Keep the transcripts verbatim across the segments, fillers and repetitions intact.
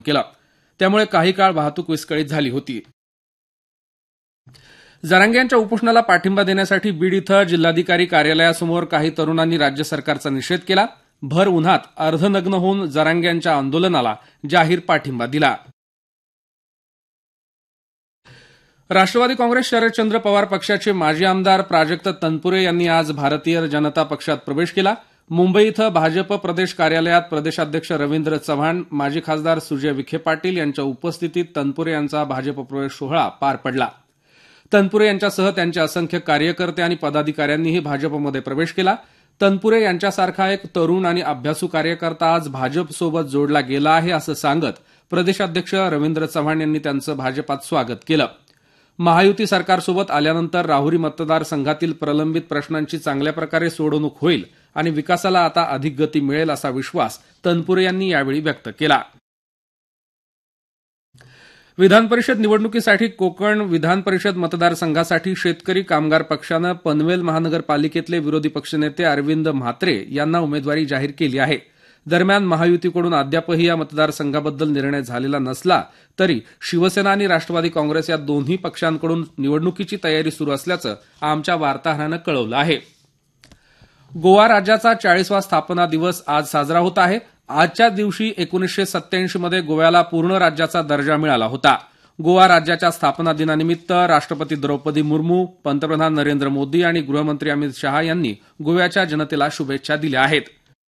केलं, त्यामुळे काही काळ वाहतूक विस्कळीत झाली होती. जरांगे यांच्या उपोषणाला पाठिंबा देण्यासाठी बीड इथं जिल्हाधिकारी कार्यालयासमोर काही तरुणांनी राज्य सरकारचा निषेध केला. भर उन्हात अर्धनग्न होऊन जरांगे यांच्या आंदोलनाला जाहीर पाठिंबा दिला. राष्ट्रवादी काँग्रेस शरदचंद्र पवार पक्षाचे माजी आमदार प्राजक्त तनपुरे यांनी आज भारतीय जनता पक्षात प्रवेश केला. मुंबई इथं भाजप प्रदेश कार्यालयात प्रदेशाध्यक्ष रवींद्र चव्हाण, माजी खासदार सुजय विखे पाटील यांच्या उपस्थितीत तनपुरे यांचा भाजप प्रवेश सोहळा पार पडला. तनपुरे यांच्यासह त्यांचे असंख्य कार्यकर्ते आणि पदाधिकाऱ्यांनीही भाजपमध्ये प्रवेश केला. तनपुरे यांच्यासारखा एक तरुण आणि अभ्यासू कार्यकर्ता आज भाजपसोबत जोडला गेला आहे असं सांगत प्रदेशाध्यक्ष रवींद्र चव्हाण यांनी त्यांचं भाजपात स्वागत केलं. महायुती सरकारसोबत आल्यानंतर राहुरी मतदारसंघातील प्रलंबित प्रश्नांची चांगल्या प्रकारे सोडवणूक होईल आणि विकासाला आता अधिक गती मिळेल असा विश्वास तनपुरे यांनी यावेळी व्यक्त केला. विधान परिषद निवडणुकीसाठी कोकण विधान परिषद मतदारसंघासाठी शेतकरी कामगार पक्षानं पनवेल महानगरपालिकेतले विरोधी पक्षनेते अरविंद म्हात्रे यांना उमेदवारी जाहीर केली आहे. दरम्यान महायुतीकडून अद्यापही या मतदारसंघाबद्दल निर्णय झालेला नसला तरी शिवसेना आणि राष्ट्रवादी काँग्रेस या दोन्ही पक्षांकडून निवडणुकीची तयारी सुरू असल्याचं आमच्या वार्ताहरानं कळवलं आहे. गोवा राज्याचा चाळीसवा स्थापना दिवस आज साजरा होत आहे. आजच्या दिवशी एकोणीसशे सत्याऐंशी मध्ये गोव्याला पूर्ण राज्याचा दर्जा मिळाला होता. गोवा राज्याच्या स्थापना दिनानिमित्त राष्ट्रपती द्रौपदी मुर्मू, पंतप्रधान नरेंद्र मोदी आणि गृहमंत्री अमित शहा यांनी गोव्याच्या जनतेला शुभेच्छा दिल्या आहेत.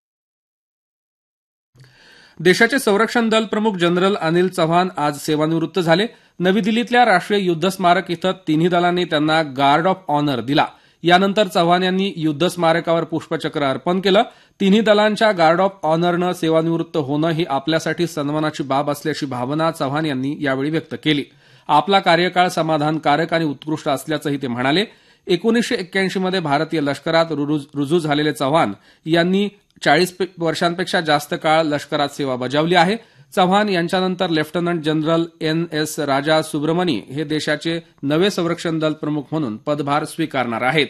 देशाचे संरक्षण दल प्रमुख जनरल अनिल चव्हाण आज सेवानिवृत्त झाले. नवी दिल्लीतल्या राष्ट्रीय युद्ध स्मारक इथं तिन्ही दलांनी त्यांना गार्ड ऑफ ऑनर दिला. यानंतर चव्हाण यांनी युद्ध स्मारकावर पुष्पचक्र अर्पण केलं. तिन्ही दलांच्या गार्ड ऑफ ऑनरनं सेवानिवृत्त होणं ही आपल्यासाठी सन्मानाची बाब असल्याची भावना चव्हाण यांनी यावेळी व्यक्त केली. आपला कार्यकाळ समाधानकारक आणि उत्कृष्ट असल्याचंही ते म्हणाले. एकोणीसशे एक्क्याऐंशी मध्ये भारतीय लष्करात रुजू झालेले चव्हाण यांनी चाळीस वर्षांपेक्षा जास्त काळ लष्करात सेवा बजावली आहे. चव्हाण यांच्यानंतर लेफ्टनंट जनरल एन एस राजा सुब्रमणी हे देशाचे नवे संरक्षण दल प्रमुख म्हणून पदभार स्वीकारणार आहेत.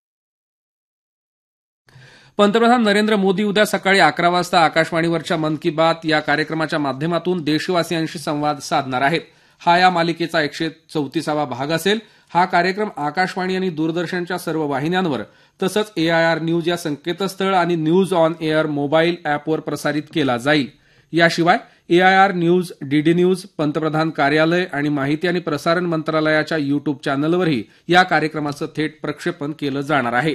पंतप्रधान नरेंद्र मोदी उद्या सकाळी अकरा वाजता आकाशवाणीवरच्या मन की बात या कार्यक्रमाच्या माध्यमातून देशवासियांशी संवाद साधणार आहेत. हा या मालिकेचा एकशे चौतीसावा भाग असेल. हा कार्यक्रम आकाशवाणी आणि दूरदर्शनच्या सर्व वाहिन्यांवर तसंच एआयआर न्यूज या संकेतस्थळ आणि न्यूज ऑन एअर मोबाईल अॅपवर प्रसारित केला जाईल. याशिवाय एआयआर न्यूज, डीडी न्यूज, पंतप्रधान कार्यालय आणि माहिती आणि प्रसारण मंत्रालयाच्या युट्यूब चॅनलवरही या कार्यक्रमाचं थेट प्रक्षेपण केलं जाणार आहे.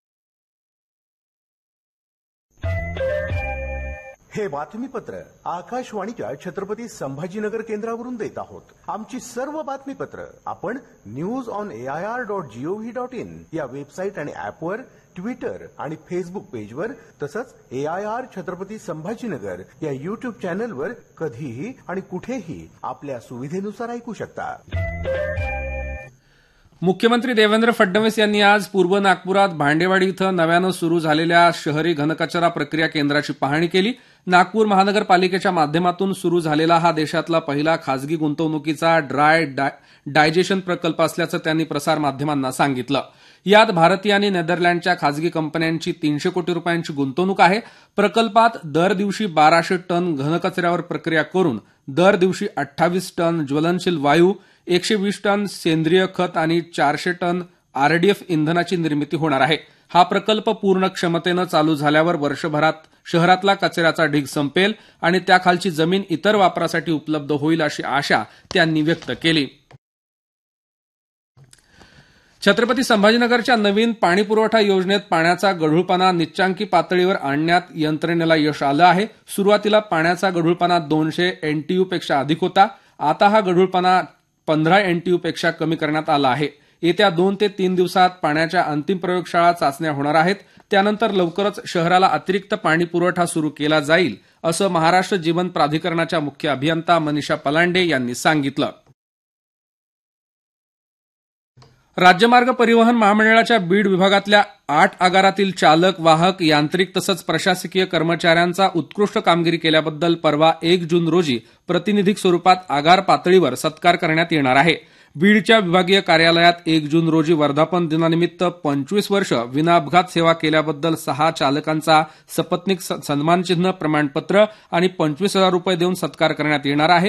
हे बातमीपत्र आकाशवाणीच्या छत्रपती संभाजीनगर केंद्रावरून देत आहोत. आमची सर्व बातमीपत्र आपण news on AIR dot G O V dot in या वेबसाईट आणि ऍपवर, ट्विटर आणि फेसबुक पेजवर तसंच एआयआर छत्रपती संभाजीनगर या युट्यूब चॅनलवर कधीही आणि कुठेही आपल्या सुविधेनुसार ऐकू शकता. मुख्यमंत्री देवेंद्र फडणवीस यांनी आज पूर्व नागपुरात भांडेवाडी इथं नव्यानं सुरू झालेल्या शहरी घनकचरा प्रक्रिया केंद्राची पाहणी केली. नागपूर महानगरपालिकेच्या माध्यमातून सुरू झालेला हा देशातला पहिला खासगी गुंतवणुकीचा ड्राय डायजेशन प्रकल्प असल्याचं त्यांनी प्रसारमाध्यमांना सांगितलं. यात भारतीय आणि नेदरलँडच्या खासगी कंपन्यांची तीनशे कोटी रुपयांची गुंतवणूक आहे. प्रकल्पात दर दिवशी बाराशे टन घनकचऱ्यावर प्रक्रिया करून दर दिवशी अठ्ठावीस टन ज्वलनशील वायू, एकशे वीस टन सेंद्रिय खत आणि चारशे टन आरडीएफ इंधनाची निर्मिती होणार आहे. हा प्रकल्प पूर्ण क्षमतेनं चालू झाल्यावर वर्षभरात शहरातला कचऱ्याचा ढीग संपेल आणि त्याखालची जमीन इतर वापरासाठी उपलब्ध होईल अशी आशा त्यांनी व्यक्त केली. छत्रपती संभाजीनगरच्या नवीन पाणीपुरवठा योजनेत पाण्याचा गढूळपणा निच्चांकी पातळीवर आणण्यात यंत्रणेला यश आलं आहे. सुरुवातीला पाण्याचा गढूळपणा दोनशे एनटीयू पेक्षा अधिक होता. आता हा गढूळपणा पंधरा एनटीयू पेक्षा कमी करण्यात आला आहे. येत्या दोन ते तीन दिवसात पाण्याच्या अंतिम प्रयोगशाळा चाचण्या होणार आहेत. त्यानंतर लवकरच शहराला अतिरिक्त पाणी पुरवठा सुरू केला जाईल असं महाराष्ट्र जीवन प्राधिकरणाच्या मुख्य अभियंता मनीषा पलांडे यांनी सांगितलं. राज्यमार्ग परिवहन महामंडळाच्या बीड विभागातल्या आठ आगारातील चालक, वाहक, यांत्रिक तसंच प्रशासकीय कर्मचाऱ्यांचा उत्कृष्ट कामगिरी केल्याबद्दल परवा एक जून रोजी प्रतिनिधिक स्वरूपात आगार पातळीवर सत्कार करण्यात येणार आहे. बीडच्या विभागीय कार्यालयात एक जून रोजी वर्धापन दिनानिमित्त पंचवीस वर्ष विनाअपघात सेवा केल्याबद्दल सहा चालकांचा सपत्नीक सन्मानचिन्ह, प्रमाणपत्र आणि पंचवीस हजार रुपये देऊन सत्कार करण्यात येणार आहे.